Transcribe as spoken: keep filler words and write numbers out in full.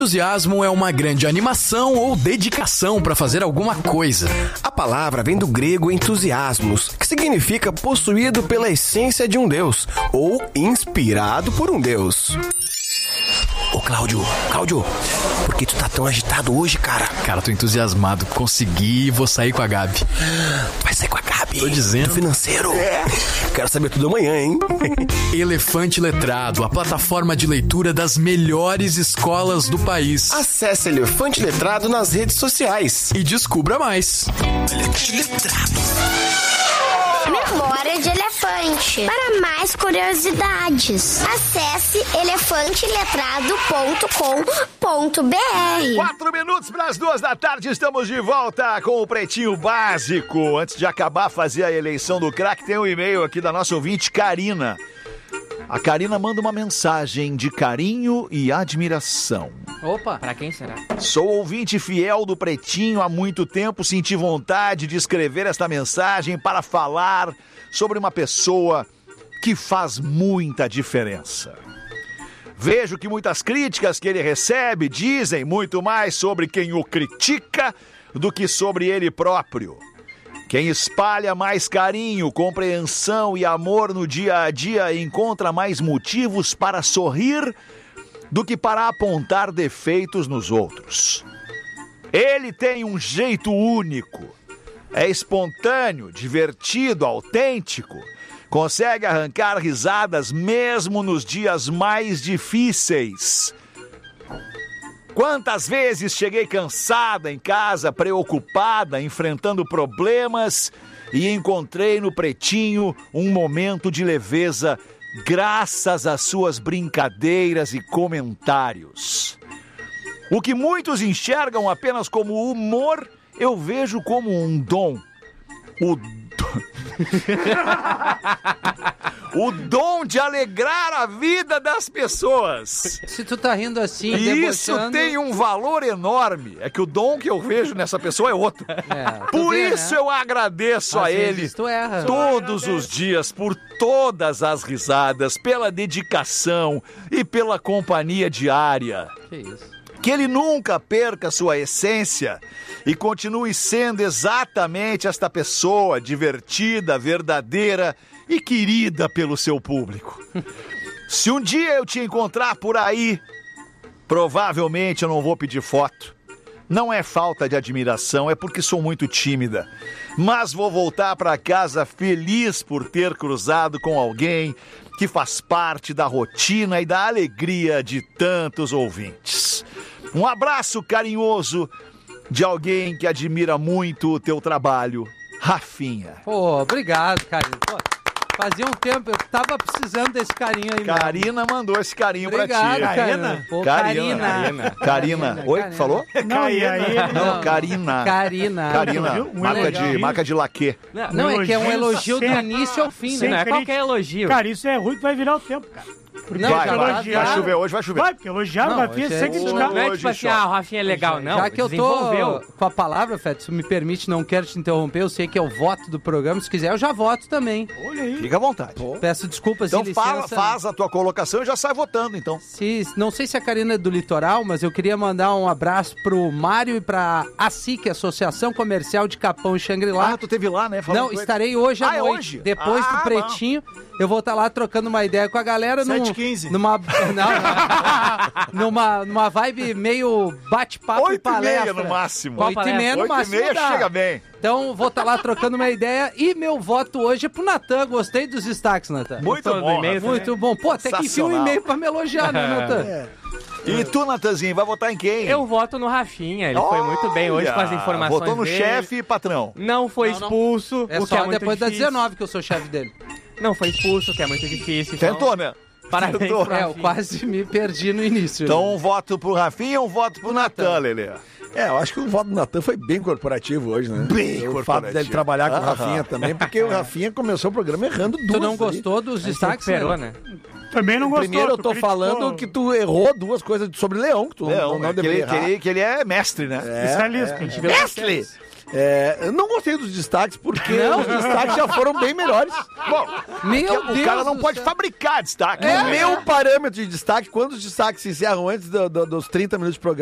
Entusiasmo é uma grande animação ou dedicação para fazer alguma coisa. A palavra vem do grego entusiasmos, que significa possuído pela essência de um deus, ou inspirado por um deus. Ô Cláudio, Cláudio, por que tu tá tão agitado hoje, cara? Cara, tô entusiasmado, consegui e vou sair com a Gabi. Vai sair com a Gabi? Tô dizendo. Do financeiro? É. Quero saber tudo amanhã, hein? Elefante Letrado, a plataforma de leitura das melhores escolas do país. Acesse Elefante Letrado nas redes sociais. E descubra mais. Elefante Letrado. Memória de Elefante. Para mais curiosidades, acesse elefante letrado ponto com ponto b r. Quatro minutos para as duas da tarde, estamos de volta com o Pretinho Básico. Antes de acabar fazer a eleição do craque, tem um e-mail aqui da nossa ouvinte, Karina. A Karina manda uma mensagem de carinho e admiração. Opa, pra quem será? Sou ouvinte fiel do Pretinho há muito tempo, senti vontade de escrever esta mensagem para falar sobre uma pessoa que faz muita diferença. Vejo que muitas críticas que ele recebe dizem muito mais sobre quem o critica do que sobre ele próprio. Quem espalha mais carinho, compreensão e amor no dia a dia encontra mais motivos para sorrir do que para apontar defeitos nos outros. Ele tem um jeito único. É espontâneo, divertido, autêntico. Consegue arrancar risadas mesmo nos dias mais difíceis. Quantas vezes cheguei cansada em casa, preocupada, enfrentando problemas e encontrei no Pretinho um momento de leveza graças às suas brincadeiras e comentários. O que muitos enxergam apenas como humor, eu vejo como um dom. O dom... O dom de alegrar a vida das pessoas. Se tu tá rindo assim, E isso debochando... tem um valor enorme. É que o dom que eu vejo nessa pessoa é outro. É, Por vê, isso né? eu agradeço Às a vezes ele tu erra. todos os dias, por todas as risadas, pela dedicação e pela companhia diária. Que isso. Que ele nunca perca sua essência e continue sendo exatamente esta pessoa divertida, verdadeira e querida pelo seu público. Se um dia eu te encontrar por aí, provavelmente eu não vou pedir foto. Não é falta de admiração, é porque sou muito tímida. Mas vou voltar para casa feliz por ter cruzado com alguém que faz parte da rotina e da alegria de tantos ouvintes. Um abraço carinhoso de alguém que admira muito o teu trabalho, Rafinha. Pô, obrigado, Karina. Pô, fazia um tempo, eu tava precisando desse carinho aí. Karina mandou esse carinho Obrigado, pra ti. Karina. Pô, Karina. Karina. Karina. Karina. Oi, Karina. falou? Não, e aí... Não, Karina. Karina. Karina, Um marca elogio. de, marca de laque. Não, não, é que é um elogio do sem- início ao fim, sem né? Não é crítica. qualquer elogio. Cara, isso é ruim que vai virar o tempo, cara. Porque Não, vai, já vai, elogiaram- vai chover hoje, vai chover. Vai, porque elogiaram Não, o Rafinha hoje é- sem criticar. Não é Hoje tipo assim, chove. ah, o Rafinha é legal, não. Já que eu tô Desenvolveu. com a palavra, Feto, se me permite, não quero te interromper, eu sei que é o voto do programa, se quiser eu já voto também. Olha aí. Fica à vontade. Peço desculpas Então e fala, licença. faz a tua colocação e já sai votando, então. Se, não sei se a Karina é do Litoral, mas eu queria mandar um abraço pro Mário e pra ASIC, Associação Comercial de Capão e Xangri-Lá. Ah, tu teve lá, né? Falando Não, com ele. estarei hoje à Ah, é noite. hoje? Depois Ah, do Pretinho, eu vou estar lá trocando uma ideia com a galera. num- sete e quinze. Numa, não, numa, numa vibe meio bate-papo e Oito e palestra. meia no máximo. Qual Oito e meia no Oito e máximo meia dá. chega bem. Então, vou estar lá trocando uma ideia. E meu voto hoje é pro Natan. Gostei dos destaques, Natan. Muito Gostou do bom. e-mail? Rafa. Muito bom. Pô, até que enfim um Sensacional. e-mail pra me elogiar, né, Natan? E tu, Natanzinho, vai votar em quem? Eu voto no Rafinha, ele foi muito bem hoje com as Olha, informações votou no dele. chefe e patrão. Não foi Não, não. expulso, É o que só é muito depois das difícil. dezenove que eu sou chefe dele. Não foi expulso, o que é muito difícil. então- Tentou, né? Parabéns Tentou. pro É, eu Rafinha. quase me perdi no início. Então um voto pro Rafinha e um voto pro Natan, Lelê. É, eu acho que o voto do Natan foi bem corporativo hoje, né? Bem o corporativo. fato dele trabalhar com o Aham. Rafinha também, porque o Rafinha começou o programa errando duas. Tu não ali. gostou dos destaques, Recuperou, né? né? Também não gostou. Primeiro eu tu tô criticou. falando que tu errou duas coisas sobre Leão, que tu Leão, não, não é que, deveria ele, que, errar. ele, que ele é mestre, né? É, Especialista. é. Mestre! É, eu não gostei dos destaques, porque os destaques já foram bem melhores. Bom, Meu o Deus cara não do pode céu. fabricar destaque. No né? meu parâmetro de destaque, quando os destaques se encerram antes do- do- dos trinta minutos de programa,